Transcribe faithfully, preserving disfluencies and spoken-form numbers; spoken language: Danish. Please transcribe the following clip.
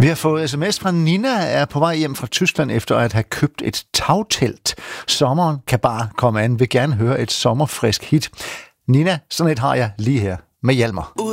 Vi har fået sms fra Nina, er på vej hjem fra Tyskland efter at have købt et tagtelt. Sommeren kan bare komme an, vil gerne høre et sommerfrisk hit. Nina, sådan et har jeg lige her med Hjalmar.